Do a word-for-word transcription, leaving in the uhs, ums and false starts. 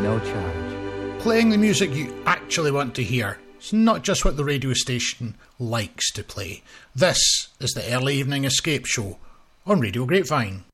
no charge. Playing the music you actually want to hear. It's not just what the radio station likes to play. This is the Early Evening Escape Show on Radio Grapevine.